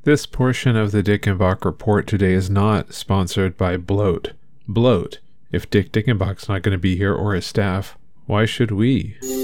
This portion of the Dick and Bach report today is not sponsored by Bloat. Bloat. If Dick Dickenbach's not going to be here or his staff, why should we?